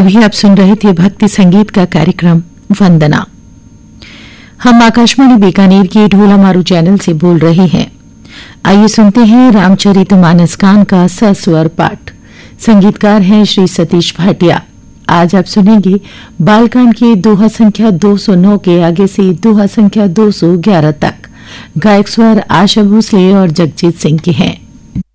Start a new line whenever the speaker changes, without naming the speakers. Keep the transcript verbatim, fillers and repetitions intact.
अभी आप सुन रहे थे भक्ति संगीत का कार्यक्रम वंदना। हम आकाशवाणी बीकानेर के ढोला मारू चैनल से बोल रहे हैं। आइए सुनते हैं रामचरितमानस कान का सस्वर पाठ। संगीतकार हैं श्री सतीश भाटिया। आज आप सुनेंगे बालकांड के दोहा संख्या दो सौ नौ के आगे से दोहा संख्या दो सौ ग्यारह तक। गायक स्वर आशा भोसले और जगजीत सिंह के हैं।